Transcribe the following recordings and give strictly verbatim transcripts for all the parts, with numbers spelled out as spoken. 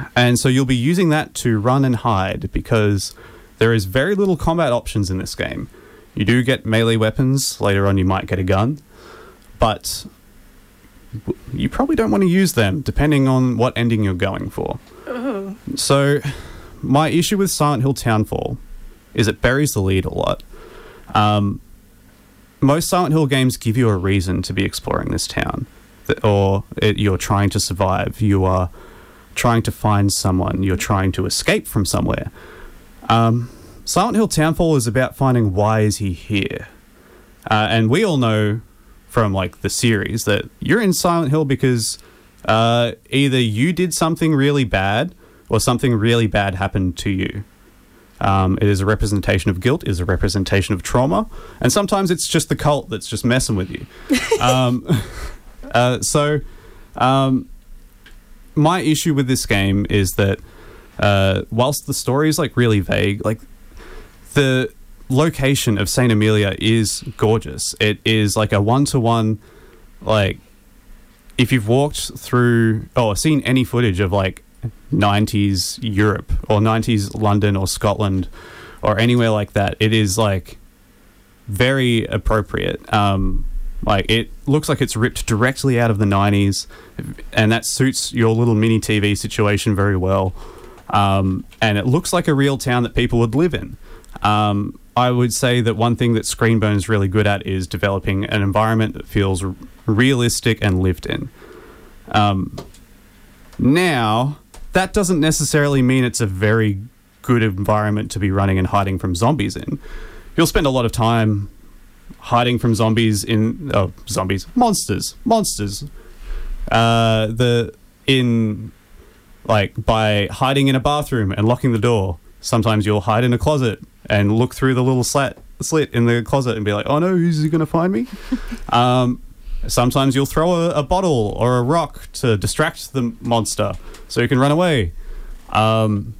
And so you'll be using that to run and hide because there is very little combat options in this game. You do get melee weapons. Later on, you might get a gun. But you probably don't want to use them, depending on what ending you're going for. Oh. So my issue with Silent Hill Townfall is it buries the lead a lot. Um, most Silent Hill games give you a reason to be exploring this town. Or it, you're trying to survive. You are trying to find someone. You're trying to escape from somewhere. Um, Silent Hill Townfall is about finding why is he here. Uh, and we all know from like the series that you're in Silent Hill because uh, either you did something really bad or something really bad happened to you. Um, it is a representation of guilt, it is a representation of trauma, and sometimes it's just the cult that's just messing with you. um, uh, so, um, my issue with this game is that uh, whilst the story is like really vague, like the location of Saint Amelia is gorgeous. It is like a one-to-one, like if you've walked through or seen any footage of like nineties Europe or nineties London or Scotland or anywhere like that, it is like very appropriate. Um, like it looks like it's ripped directly out of the nineties, and that suits your little mini T V situation very well. Um, and it looks like a real town that people would live in. Um, I would say that one thing that Screenburn is really good at is developing an environment that feels r- realistic and lived in. Um, now, that doesn't necessarily mean it's a very good environment to be running and hiding from zombies in. You'll spend a lot of time hiding from zombies in... Oh, zombies. Monsters. Monsters. Uh, the... In... Like, by hiding in a bathroom and locking the door. Sometimes you'll hide in a closet and look through the little slat, slit in the closet and be like, oh no, who's he going to find me? um, sometimes you'll throw a, a bottle or a rock to distract the monster so you can run away. Um,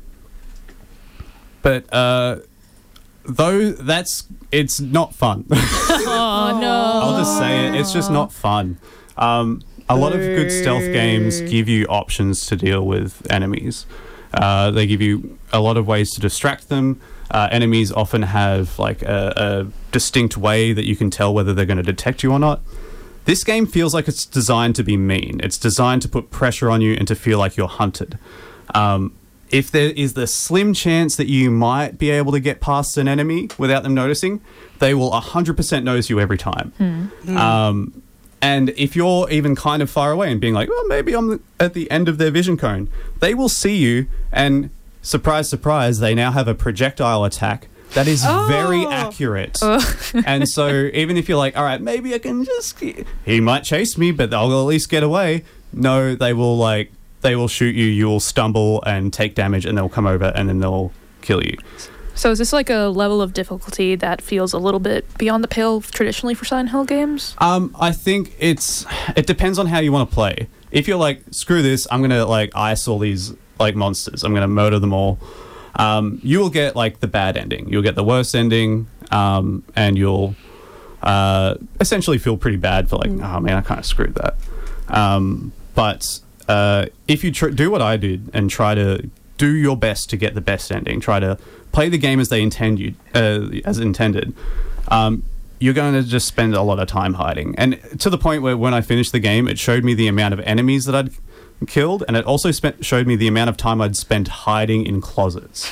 but uh, though that's, it's not fun. Oh no. I'll just say it, it's just not fun. Um, a lot of good stealth games give you options to deal with enemies. Uh, they give you a lot of ways to distract them. Uh, enemies often have like a, a distinct way that you can tell whether they're going to detect you or not. This game feels like it's designed to be mean. It's designed to put pressure on you and to feel like you're hunted. Um, if there is the slim chance that you might be able to get past an enemy without them noticing, they will one hundred percent notice you every time. Hmm. Um, And if you're even kind of far away and being like, well, maybe I'm at the end of their vision cone, they will see you and, surprise, surprise, they now have a projectile attack that is Oh. very accurate. And so even if you're like, all right, maybe I can just... He might chase me, but I'll at least get away. No, they will like, they will shoot you, you will stumble and take damage, and they'll come over and then they'll kill you. So is this like a level of difficulty that feels a little bit beyond the pale traditionally for Silent Hill games? Um, I think it's it depends on how you want to play. If you're like, screw this, I'm gonna like ice all these like monsters, I'm gonna murder them all. Um, you will get like the bad ending. You'll get the worst ending, um, and you'll uh, essentially feel pretty bad for like, oh man, I kind of screwed that. Um, but uh, if you tr- do what I did and try to do your best to get the best ending, try to play the game as they intend you, uh, as intended, um, you're going to just spend a lot of time hiding. And to the point where when I finished the game, it showed me the amount of enemies that I'd killed, and it also spent, showed me the amount of time I'd spent hiding in closets.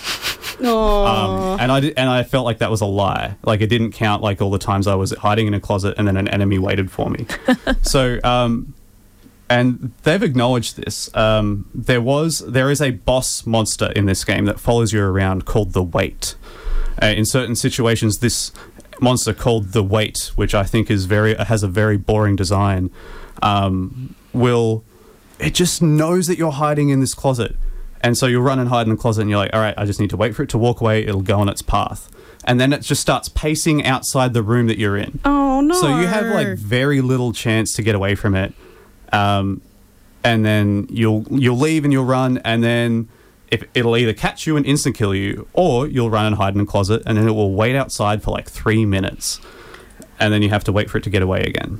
Aww. Um, and I did, and I felt like that was a lie. Like it didn't count like all the times I was hiding in a closet and then an enemy waited for me. so, um, and they've acknowledged this. Um, there was, there is a boss monster in this game that follows you around called the Wait. Uh, in certain situations, this monster called the Wait, which I think is very has a very boring design, um, will it just knows that you're hiding in this closet, and so you'll run and hide in the closet, and you're like, all right, I just need to wait for it to walk away. It'll go on its path, and then it just starts pacing outside the room that you're in. Oh no! So you have like very little chance to get away from it. Um, and then you'll you'll leave and you'll run, and then if it'll either catch you and instant kill you, or you'll run and hide in a closet, and then it will wait outside for like three minutes, and then you have to wait for it to get away again.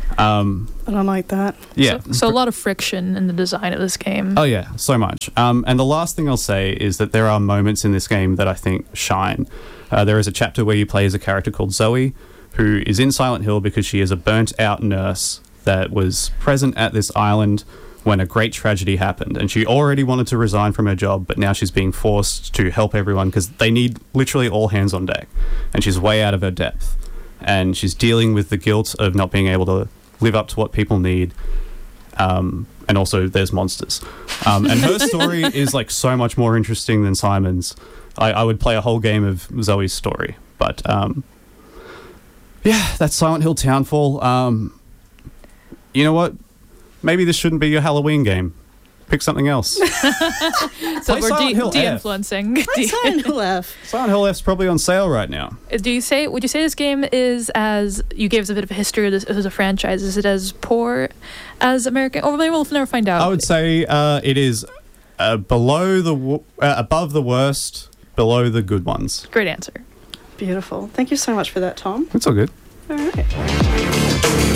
Um, I don't like that. yeah. So, so a lot of friction in the design of this game. Oh yeah, so much. Um, and the last thing I'll say is that there are moments in this game that I think shine. Uh, there is a chapter where you play as a character called Zoe, who is in Silent Hill because she is a burnt-out nurse that was present at this island when a great tragedy happened, and she already wanted to resign from her job, but now she's being forced to help everyone because they need literally all hands on deck, and she's way out of her depth, and she's dealing with the guilt of not being able to live up to what people need, um, and also there's monsters. Um, and her story is like so much more interesting than Simon's. I, I would play a whole game of Zoe's story, but um, yeah, that's Silent Hill Townfall. Um, you know what? Maybe this shouldn't be your Halloween game. Pick something else. so Play we're Silent de- Hill F. de-influencing. Play Silent Hill F. Silent Hill F's probably on sale right now. Do you say? Would you say this game is as you gave us a bit of a history of this as a franchise? Is it as poor as American? Or maybe we'll never find out. I would say uh, it is uh, below the w- uh, above the worst, below the good ones. Great answer. Beautiful. Thank you so much for that, Tom. It's all good. All right.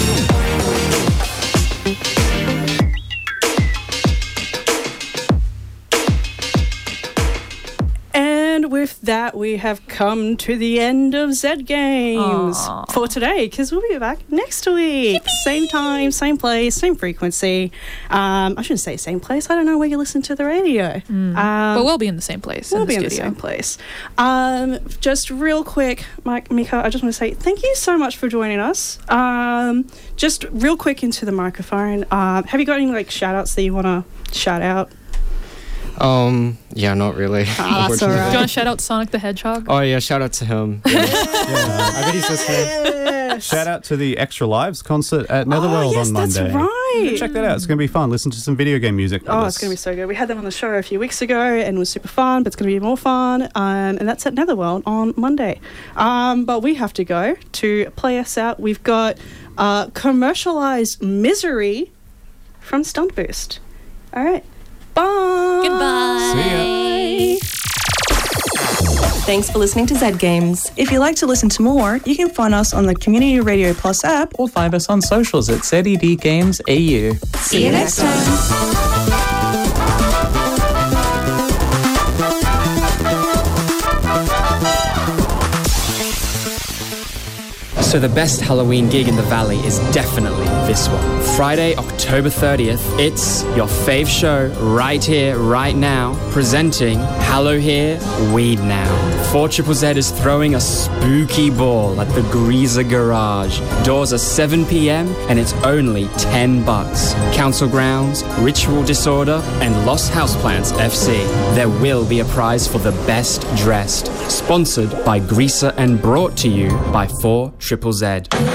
And with that, we have come to the end of Zed Games Aww. for today, because we'll be back next week. Yippee! Same time, same place, same frequency. Um, I shouldn't say same place. I don't know where you listen to the radio. Mm. Um, but we'll be in the same place. We'll in the be in the studio. same place. Um, just real quick, Mike, Mika, I just want to say thank you so much for joining us. Um, just real quick into the microphone. Um, have you got any like shout outs that you want to shout out? Um, yeah, not really. Ah, that's all Do right. you want to shout out Sonic the Hedgehog? Oh yeah, shout out to him. Yeah. Yeah, I bet he's listening. Yes. Shout out to the Extra Lives concert at Netherworld oh, yes, on Monday. That's right. Check that out. It's going to be fun. Listen to some video game music. with Oh, us. it's going to be so good. We had them on the show a few weeks ago and it was super fun, but it's going to be more fun. Um, and that's at Netherworld on Monday. Um, but we have to go to play us out. We've got uh, commercialized Misery from Stunt Boost. All right. Bye. Goodbye. See ya. Thanks for listening to Zed Games. If you'd like to listen to more, you can find us on the Community Radio Plus app. Or find us on socials at Z E D Games A U. See you next time. So the best Halloween gig in the Valley is definitely this one. Friday, October thirtieth, it's your fave show right here, right now, presenting Hallow Here, Weed Now. four Z Z Z is throwing a spooky ball at the Greaser Garage. Doors are seven p.m. and it's only ten bucks. Council grounds, Ritual Disorder, and Lost Houseplants F C. There will be a prize for the best dressed. Sponsored by Greaser and brought to you by four Z Z Z.